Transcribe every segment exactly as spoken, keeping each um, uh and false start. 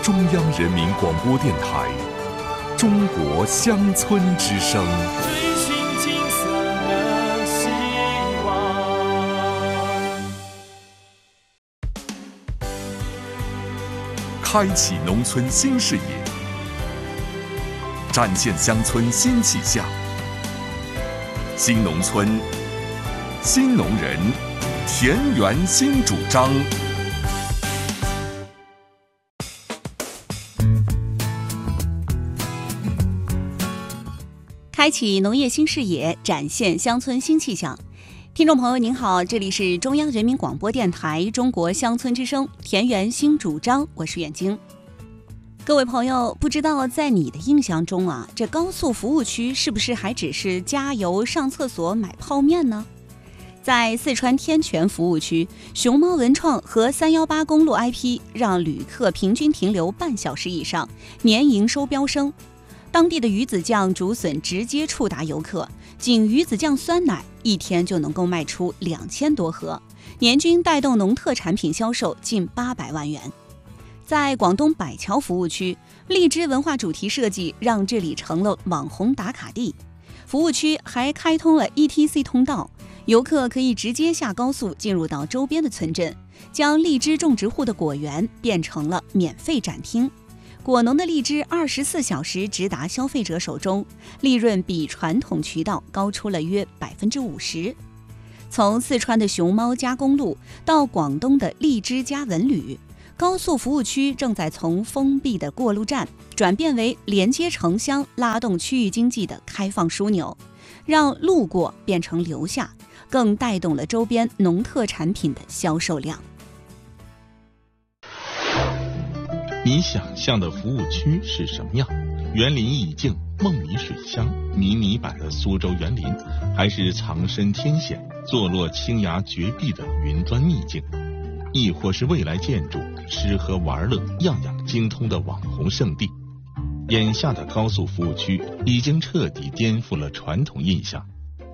中央人民广播电台中国乡村之声。 追寻金色的希望， 开启农村新视野，展现乡村新气象。新农村，新农人，田园新主张。 开启农业新视野，展现乡村新气象。听众朋友您好，这里是中央人民广播电台中国乡村之声田园新主张，我是远晶。各位朋友，不知道在你的印象中啊，这高速服务区是不是还只是加油、上厕所、买泡面呢？在四川天全服务区，熊猫文创和三幺八公路 I P 让旅客平均停留半小时以上，年营收飙升。当地的鱼子酱、竹笋直接触达游客，仅鱼子酱酸奶一天就能够卖出两千多盒，年均带动农特产品销售近八百万元。在广东百桥服务区，荔枝文化主题设计让这里成了网红打卡地。服务区还开通了 E T C 通道，游客可以直接下高速进入到周边的村镇，将荔枝种植户的果园变成了免费展厅。果农的荔枝二十四小时直达消费者手中，利润比传统渠道高出了约百分之五十。从四川的熊猫加公路到广东的荔枝加文旅，高速服务区正在从封闭的过路站转变为连接城乡、拉动区域经济的开放枢纽，让路过变成留下，更带动了周边农特产品的销售量。 你想象的服务区是什么样？园林意境、梦里水乡、迷你版的苏州园林，还是藏身天险、坐落青崖绝壁的云端秘境？亦或是未来建筑、吃喝玩乐样样精通的网红圣地？眼下的高速服务区已经彻底颠覆了传统印象。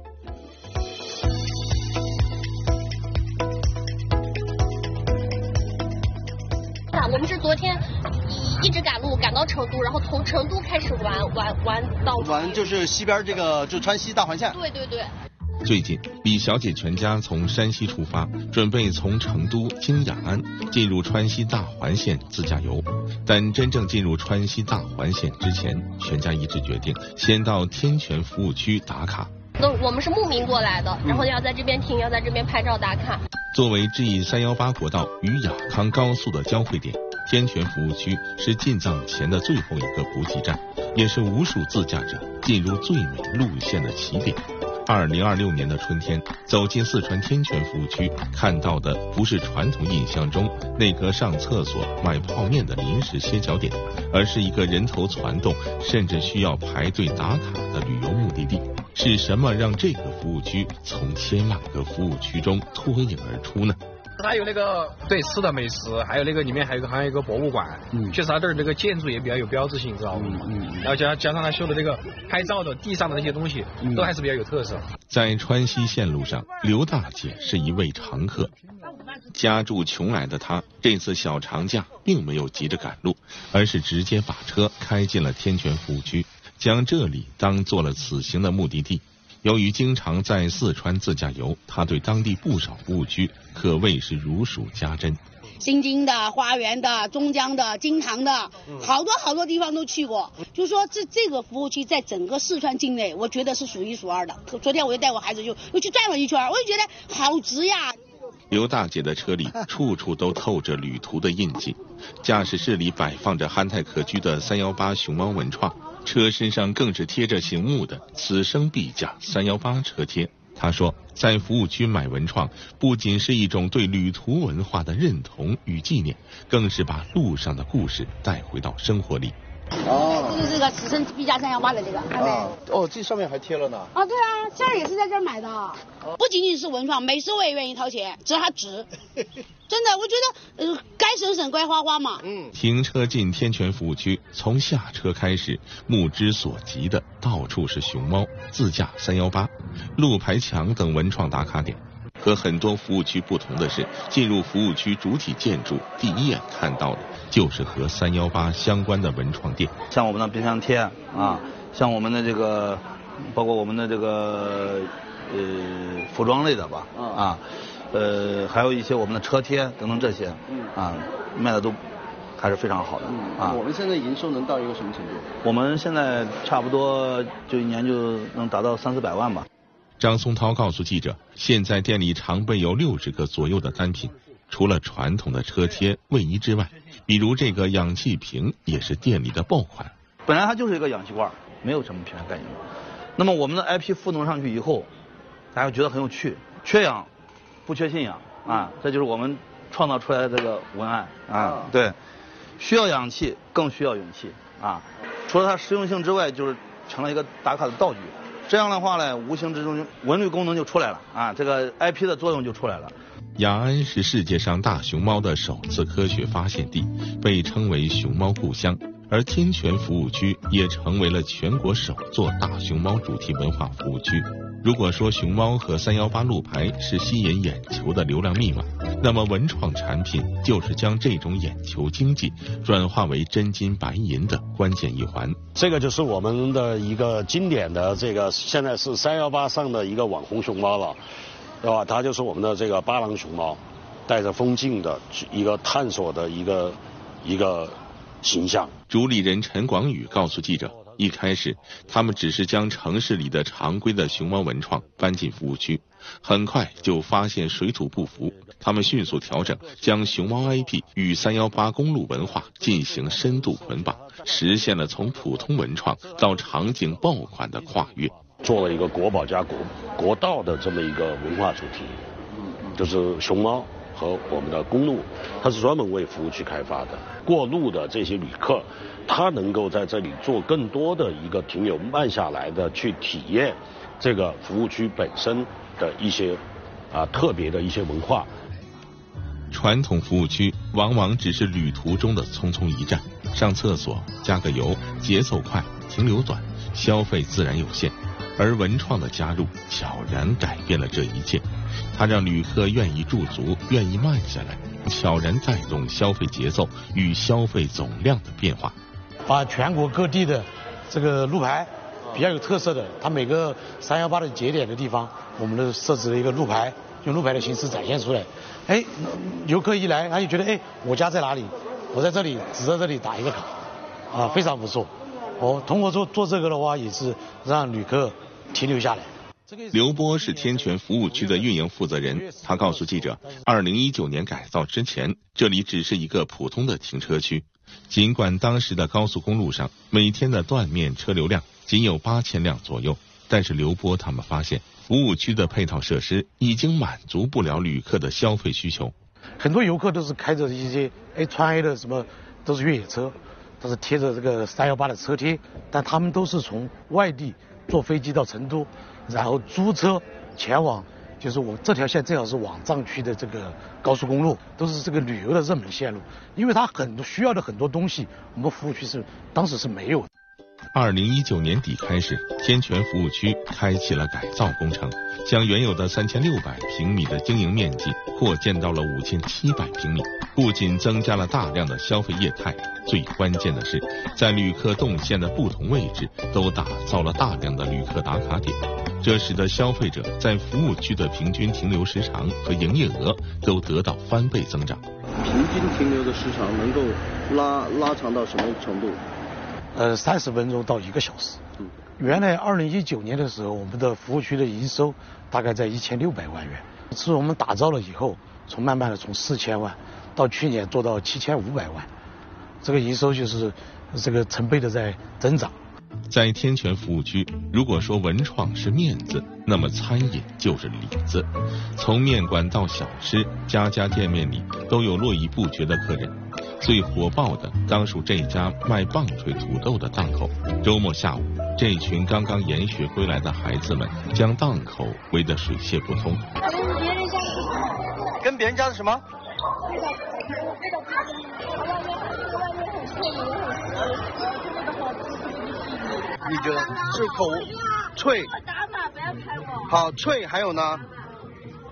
我们是昨天一直赶路赶到成都，然后从成都开始玩玩玩到玩就是西边这个就川西大环线。 对对对。 最近，李小姐全家从山西出发，准备从成都经雅安进入川西大环线自驾游。但真正进入川西大环线之前，全家一致决定先到天全服务区打卡。 那我们是慕名过来的，然后要在这边停，要在这边拍照打卡。 作为 G 三一八国道与雅康高速的交汇点，天全服务区是进藏前的最后一个补给站，也是无数自驾者进入最美路线的起点。二零二六年的春天，走进四川天全服务区，看到的不是传统印象中那个上厕所、买泡面的临时歇脚点，而是一个人头攒动，甚至需要排队打卡的旅游目的地。是什么让这个服务区从千万个服务区中脱颖而出呢？ 它有那个对吃的美食，还有那个里面还有一个还有一个博物馆，嗯，确实它这儿那个建筑也比较有标志性，知道吗？嗯，然后加加上它修的那个拍照的地上的那些东西，嗯，都还是比较有特色。 在川西线路上，刘大姐是一位常客。家住邛崃的她，这次小长假并没有急着赶路，而是直接把车开进了天全服务区，将这里当做了此行的目的地。由于经常在四川自驾游，他对当地不少服务区可谓是如数家珍。 新津的、花园的、中江的、金堂的，好多好多地方都去过。就说这这个服务区在整个四川境内，我觉得是数一数二的。昨天我又带我孩子就又去转了一圈，我就觉得好值呀。 刘大姐的车里处处都透着旅途的印记，驾驶室里摆放着憨态可掬的三一八熊猫文创，车身上更是贴着醒目的此生必驾三一八车贴。他说，在服务区买文创不仅是一种对旅途文化的认同与纪念，更是把路上的故事带回到生活里。 哦，这就是这个此生必驾三幺八的这个，看没？ 哦，这上面还贴了呢。 哦，对啊，这儿也是在这儿买的。不仅仅是文创，美食我也愿意掏钱，只要它值。真的，我觉得呃，该省省，该花花嘛。嗯。 停车进天全服务区，从下车开始，目之所及的到处是熊猫、自驾三一八、路牌墙等文创打卡点。 和很多服务区不同的是，进入服务区主体建筑，第一眼看到的就是和三幺八相关的文创店， 像我们的冰箱贴啊，像我们的这个，包括我们的这个呃服装类的吧，啊，呃还有一些我们的车贴等等这些，啊卖的都还是非常好的啊。 我们现在营收能到一个什么程度？ 我们现在差不多就一年就能达到三四百万吧。 张松涛告诉记者，现在店里常备有六十个左右的单品，除了传统的车贴、卫衣之外，比如这个氧气瓶也是店里的爆款。 本来它就是一个氧气罐，没有什么品牌概念。那么我们的 I P 赋能上去以后，大家觉得很有趣，缺氧不缺信仰啊，这就是我们创造出来的这个文案啊。对，需要氧气，更需要勇气啊。除了它实用性之外，就是成了一个打卡的道具。这样的话呢，无形之中文旅功能就出来了啊，这个 I P 的作用就出来了。 雅安是世界上大熊猫的首次科学发现地，被称为熊猫故乡，而天泉服务区也成为了全国首座大熊猫主题文化服务区。如果说熊猫和三幺八路牌是吸引眼球的流量密码，那么文创产品就是将这种眼球经济转化为真金白银的关键一环。 这个就是我们的一个经典的这个，现在是三幺八上的一个网红熊猫了，对吧？它就是我们的这个巴郎熊猫，带着风镜的一个探索的一个一个形象。 主理人陈广宇告诉记者，一开始他们只是将城市里的常规的熊猫文创搬进服务区，很快就发现水土不服，他们迅速调整，将熊猫 I P 与三幺八公路文化进行深度捆绑，实现了从普通文创到场景爆款的跨越， 做了一个国宝加国国道的这么一个文化主题，就是熊猫和我们的公路，它是专门为服务区开发的。过路的这些旅客，他能够在这里做更多的一个停留，慢下来的去体验这个服务区本身的一些啊特别的一些文化。 传统服务区往往只是旅途中的匆匆一站，上厕所、加个油，节奏快，停留短，消费自然有限。而文创的加入悄然改变了这一切，它让旅客愿意驻足，愿意慢下来，悄然带动消费节奏与消费总量的变化。 把全国各地的这个路牌比较有特色的，它每个三幺八的节点的地方，我们都设置了一个路牌，用路牌的形式展现出来。哎，游客一来，他就觉得哎，我家在哪里？我在这里，只在这里打一个卡，啊，非常不错。哦，通过做做这个的话，也是让旅客停留下来。 刘波是天泉服务区的运营负责人，他告诉记者，二零一九年改造之前，这里只是一个普通的停车区。尽管当时的高速公路上每天的断面车流量仅有八千辆左右，但是刘波他们发现，服务区的配套设施已经满足不了旅客的消费需求。 很多游客都是开着一些哎川 A 的什么，都是越野车，都是贴着这个三幺八的车贴，但他们都是从外地坐飞机到成都，然后租车前往，就是我这条线正好是网藏区的这个高速公路，都是这个旅游的热门线路，因为它很多需要的很多东西，我们服务区是当时是没有的。 二零一九年底开始，天泉服务区开启了改造工程，将原有的三千六百平米的经营面积扩建到了五千七百平米，不仅增加了大量的消费业态，最关键的是，在旅客动线的不同位置都打造了大量的旅客打卡点，这使得消费者在服务区的平均停留时长和营业额都得到翻倍增长。 平均停留的时长能够拉拉长到什么程度？ 呃，三十分钟到一个小时。嗯，原来二零一九年的时候，我们的服务区的营收大概在一千六百万元，是我们打造了以后，从慢慢的从四千万到去年做到七千五百万，这个营收就是这个成倍的在增长。 在天泉服务区，如果说文创是面子，那么餐饮就是里子。从面馆到小吃，家家店面里都有络绎不绝的客人。最火爆的当属这家卖棒槌土豆的档口。周末下午，这群刚刚研学归来的孩子们将档口围得水泄不通。 跟别人家的什么？你觉得是口脆？好脆，还有呢？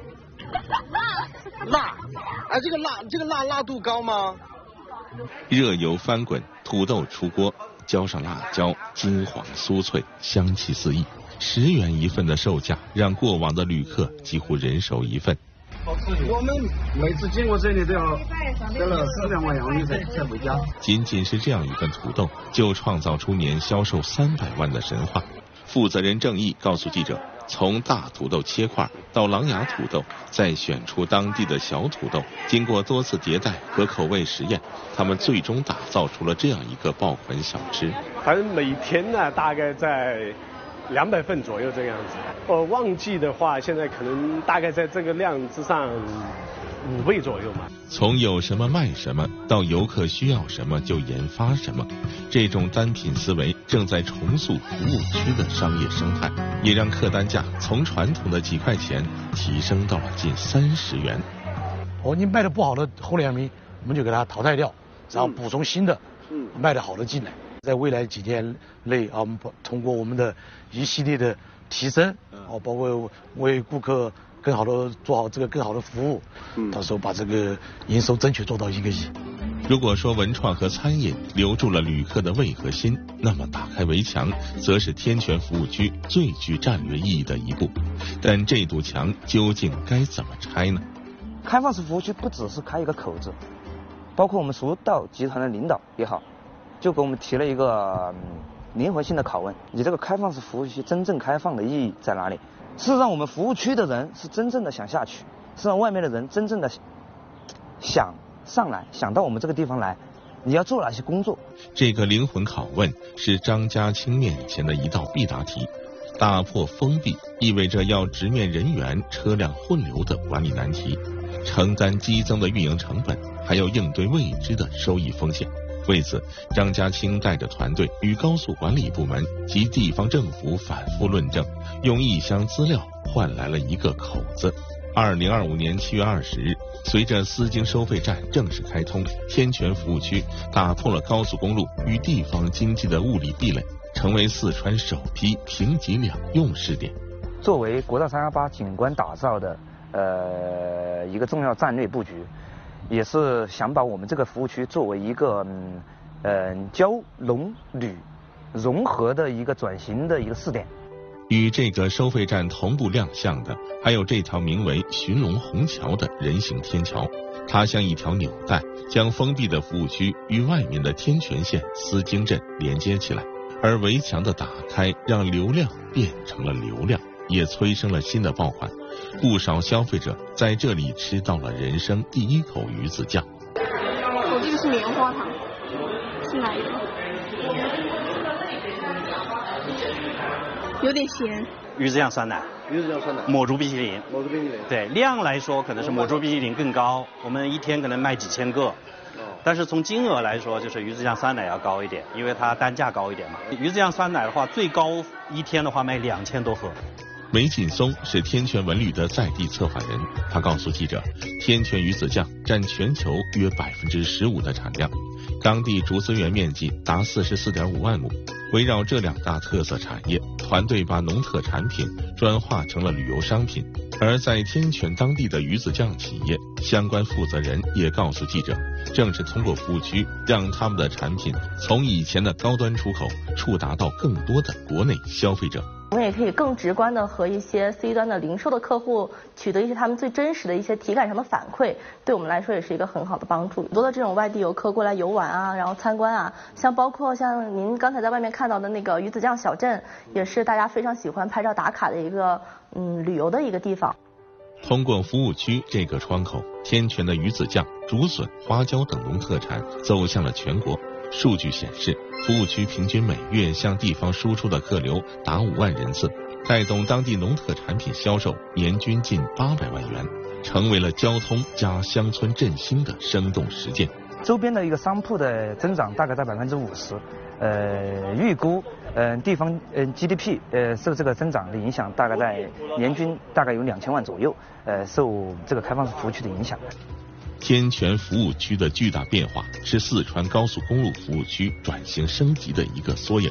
辣，哎，这个辣，这个辣辣度高吗？ 热油翻滚，土豆出锅，浇上辣椒，金黄酥脆，香气四溢。十元一份的售价，让过往的旅客几乎人手一份。 我们每次经过这里都要得了四两碗洋芋才才回家。 仅仅是这样一份土豆，就创造出年销售三百万的神话。负责人郑毅告诉记者，从大土豆切块到狼牙土豆，再选出当地的小土豆，经过多次迭代和口味实验，他们最终打造出了这样一个爆款小吃。 反正每天呢，大概在两百份左右这个样子。呃，旺季的话，现在可能大概在这个量之上五倍左右嘛。 从有什么卖什么，到游客需要什么就研发什么，这种单品思维正在重塑服务区的商业生态，也让客单价从传统的几块钱提升到了近三十元。 哦，你卖的不好的后两名，我们就给它淘汰掉，然后补充新的，嗯，卖的好的进来。在未来几年内啊，我们通过我们的一系列的提升，哦，包括为顾客更好的做好这个更好的服务，嗯，到时候把这个营收争取做到一个亿。 如果说文创和餐饮留住了旅客的胃和心，那么打开围墙则是天泉服务区最具战略意义的一步。但这堵墙究竟该怎么拆呢？ 开放式服务区不只是开一个口子，包括我们蜀道集团的领导也好，就给我们提了一个、嗯、灵活性的拷问：你这个开放式服务区真正开放的意义在哪里？是让我们服务区的人是真正的想下去，是让外面的人真正的想上来，想到我们这个地方来，你要做哪些工作？ 这个灵魂拷问是张家清面前的一道必答题。打破封闭意味着要直面人员、车辆混流的管理难题，承担激增的运营成本，还要应对未知的收益风险。为此，张家清带着团队与高速管理部门及地方政府反复论证，用一箱资料换来了一个口子。二零二五年七月二十日，随着丝经收费站正式开通，天泉服务区打破了高速公路与地方经济的物理壁垒，成为四川首批平级两用试点。 作为国道三幺八景观打造的呃一个重要战略布局，也是想把我们这个服务区作为一个嗯呃交农旅融合的一个转型的一个试点。 与这个收费站同步亮相的，还有这条名为寻龙虹桥的人行天桥。它像一条纽带，将封闭的服务区与外面的天泉县丝经镇连接起来。而围墙的打开，让流量变成了流量，也催生了新的爆款。不少消费者在这里吃到了人生第一口鱼子酱。 我这个是棉花糖，是哪一个？有点咸。 鱼子酱酸奶， 鱼子酱酸奶， 抹珠冰淇淋， 抹珠冰淇淋。 对量来说，可能是抹珠冰淇淋更高，我们一天可能卖几千个。但是从金额来说，就是鱼子酱酸奶要高一点，因为它单价高一点嘛。鱼子酱酸奶的话，最高一天的话卖两千多盒。 韦锦松是天泉文旅的在地策划人，他告诉记者，天泉鱼子酱占全球约百分之十五的产量，当地竹丝园面积达四十四点五万亩。围绕这两大特色产业，团队把农特产品转化成了旅游商品。而在天泉当地的鱼子酱企业相关负责人也告诉记者，正是通过服务区，让他们的产品从以前的高端出口触达到更多的国内消费者。 我们也可以更直观的和一些 C 端的零售的客户取得一些他们最真实的一些体感上的反馈，对我们来说也是一个很好的帮助。很多的这种外地游客过来游玩啊，然后参观啊，像包括像您刚才在外面看到的那个鱼子酱小镇，也是大家非常喜欢拍照打卡的一个嗯旅游的一个地方。 通过服务区这个窗口，天泉的鱼子酱、竹笋、花椒等农特产走向了全国。数据显示，服务区平均每月向地方输出的客流达五万人次，带动当地农特产品销售年均近八百万元，成为了交通加乡村振兴的生动实践。 周边的一个商铺的增长大概在百分之五十，呃，预估呃地方呃 G D P 呃受这个增长的影响，大概在年均大概有两千万左右，呃受这个开放式服务区的影响。 天泉服务区的巨大变化是四川高速公路服务区转型升级的一个缩影。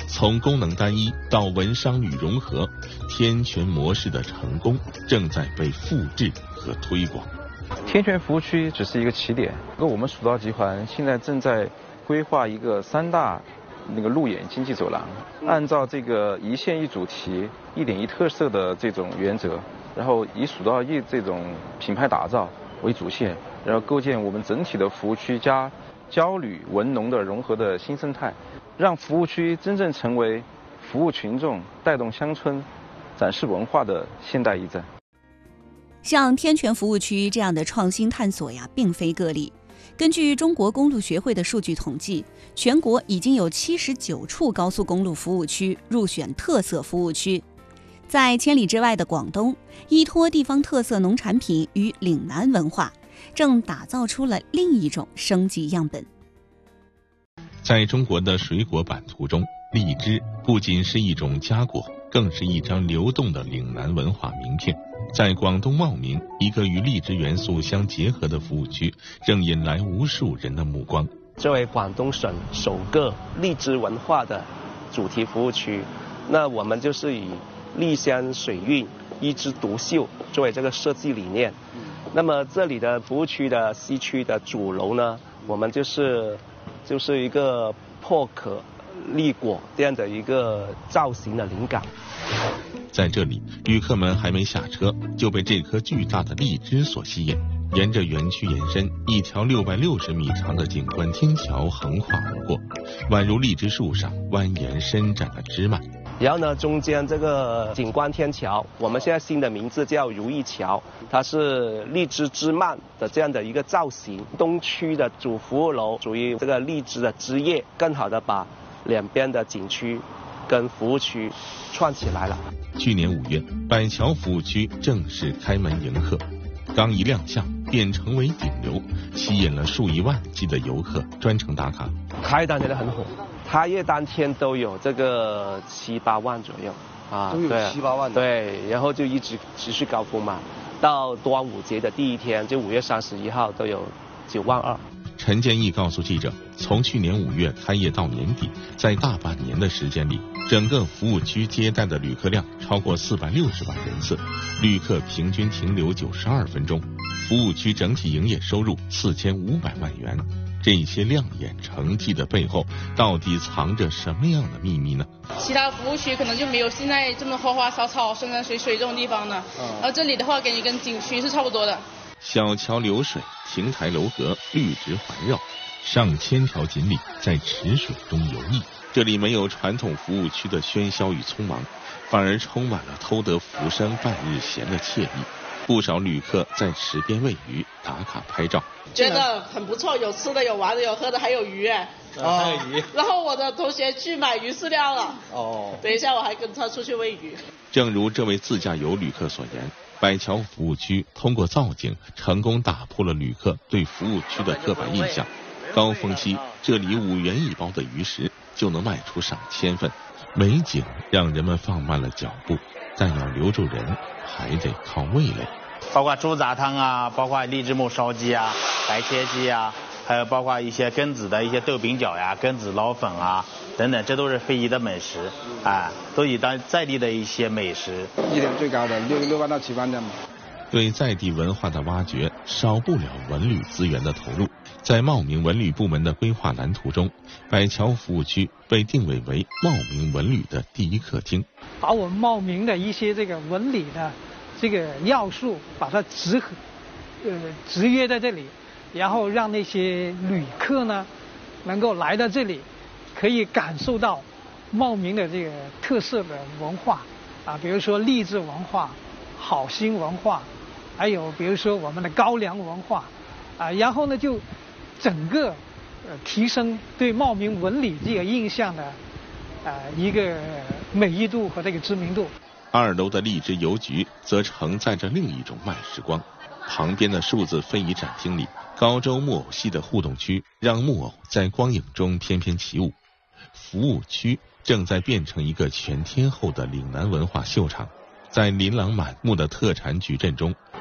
从功能单一到文商旅融合，天泉模式的成功正在被复制和推广。 天泉服务区只是一个起点，我们蜀道集团现在正在规划一个三大那个路演经济走廊，按照这个一线一主题、一点一特色的这种原则，然后以蜀道一这种品牌打造为主线，然后构建我们整体的服务区加郊旅文农的融合的新生态，让服务区真正成为服务群众、带动乡村、展示文化的现代驿站。 像天泉服务区这样的创新探索呀，并非个例。根据中国公路学会的数据统计，全国已经有七十九处高速公路服务区入选特色服务区。在千里之外的广东，依托地方特色农产品与岭南文化，正打造出了另一种升级样本。 在中国的水果版图中，荔枝不仅是一种佳果，更是一张流动的岭南文化名片。在广东茂名，一个与荔枝元素相结合的服务区，正引来无数人的目光。 作为广东省首个荔枝文化的主题服务区，那我们就是以荔香水韵、一枝独秀作为这个设计理念。那么这里的服务区的西区的主楼呢，我们就是就是一个破壳荔果这样的一个造型的灵感。 在这里，旅客们还没下车，就被这颗巨大的荔枝所吸引。沿着园区延伸，一条六百六十米长的景观天桥横跨而过，宛如荔枝树上蜿蜒伸展的枝蔓。 然后呢，中间这个景观天桥，我们现在新的名字叫如意桥，它是荔枝枝蔓的这样的一个造型。东区的主服务楼属于这个荔枝的枝叶，更好的把两边的景区跟服务区串起来了。 去年五月，板桥服务区正式开门迎客，刚一亮相便成为顶流，吸引了数以万计的游客专程打卡。 开单真的很火，开业当天都有这个七八万左右啊， 都有七八万。 对，然后就一直持续高峰嘛，到端午节的第一天，就五月三十一号都有九万二。 陈建义告诉记者，从去年五月开业到年底，在大半年的时间里，整个服务区接待的旅客量超过四百六十万人次，旅客平均停留九十二分钟，服务区整体营业收入四千五百万元。这些亮眼成绩的背后，到底藏着什么样的秘密呢？ 其他服务区可能就没有现在这么花花草草、山山水水这种地方呢，嗯、而这里的话，感觉跟景区是差不多的。 小桥流水，亭台楼阁，绿植环绕，上千条锦鲤在池水中游弋。这里没有传统服务区的喧嚣与匆忙，反而充满了偷得浮生半日闲的惬意。不少旅客在池边喂鱼、打卡拍照， 觉得很不错，有吃的、有玩的、有喝的，还有鱼哎。 哦，还有鱼。 然后我的同学去买鱼饲料了。哦。等一下我还跟他出去喂鱼。 正如这位自驾游旅客所言，板桥服务区通过造景成功打破了旅客对服务区的刻板印象。高峰期，这里五元一包的鱼食就能卖出上千份，美景让人们放慢了脚步，但要留住人，还得靠味蕾。 包括猪杂汤啊，包括荔枝木烧鸡啊、白切鸡啊，还有包括一些根子的一些豆饼饺呀、根子捞粉啊等等，这都是非遗的美食啊，都以当在地的一些美食。 一点最高的六六万到七万这样。 对在地文化的挖掘，少不了文旅资源的投入。在茂名文旅部门的规划蓝图中，板桥服务区被定位为茂名文旅的第一客厅， 把我们茂名的一些这个文旅的这个要素，把它集合，呃，集约在这里，然后让那些旅客呢，能够来到这里，可以感受到茂名的这个特色的文化啊，比如说荔枝文化、好心文化，还有比如说我们的高粱文化啊，然后呢就整个呃提升对茂名文旅这个印象的啊、呃、一个美誉度和这个知名度。 二楼的荔枝邮局则承载着另一种慢时光，旁边的数字非遗展厅里，高州木偶戏的互动区让木偶在光影中翩翩起舞。服务区正在变成一个全天候的岭南文化秀场，在琳琅满目的特产矩阵中，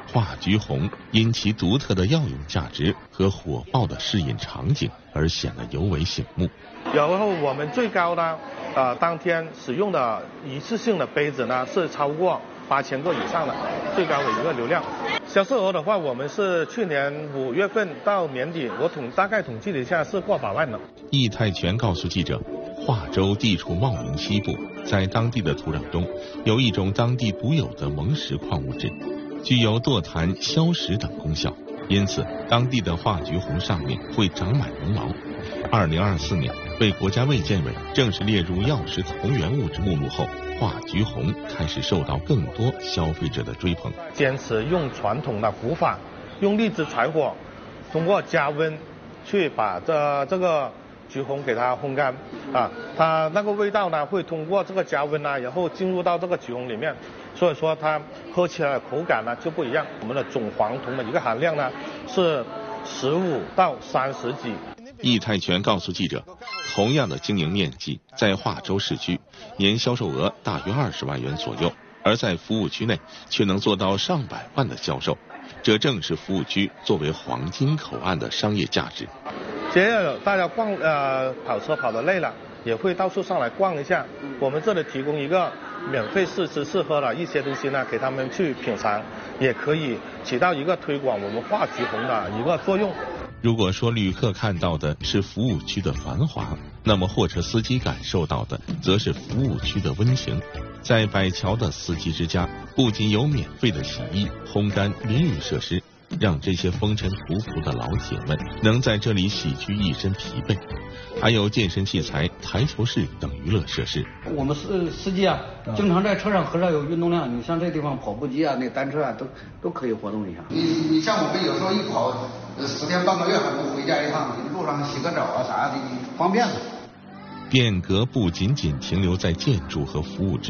画橘红因其独特的药用价值和火爆的试饮场景而显得尤为醒目。 然后我们最高呢，呃，当天使用的一次性的杯子呢是超过八千个以上的最高的一个流量。销售额的话，我们是去年五月份到年底，我统大概统计了一下，是过百万了。 易泰全告诉记者，化州地处茂名西部，在当地的土壤中有一种当地独有的硼石矿物质，具有堕痰、消食等功效，因此当地的化橘红上面会长满绒毛。二零二四年被国家卫健委正式列入药食同源物质目录后，化橘红开始受到更多消费者的追捧。 坚持用传统的古法，用荔枝柴火，通过加温去把这这个橘红给它烘干啊，它那个味道呢会通过这个加温啊，然后进入到这个橘红里面，所以说它喝起来口感呢就不一样。我们的总黄酮的一个含量呢是十五到三十几。 易泰全告诉记者，同样的经营面积，在化州市区年销售额大约二十万元左右，而在服务区内却能做到上百万的销售，这正是服务区作为黄金口岸的商业价值。 只要大家逛呃跑车跑得累了，也会到处上来逛一下。我们这里提供一个免费试吃试喝的一些东西呢，给他们去品尝，也可以起到一个推广我们化橘红的一个作用。 如果说旅客看到的是服务区的繁华，那么货车司机感受到的则是服务区的温情。在百桥的司机之家，不仅有免费的洗衣、烘干、淋浴设施，让这些风尘仆仆的老铁们能在这里洗去一身疲惫，还有健身器材、台球室等娱乐设施。 我们司司机啊，经常在车上很少有运动量，你像这地方跑步机啊、那单车啊，都都可以活动一下。 你你像我们有时候一跑，十天半个月还不回家一趟，你路上洗个澡啊啥的，方便了。 变革不仅仅停留在建筑和服务之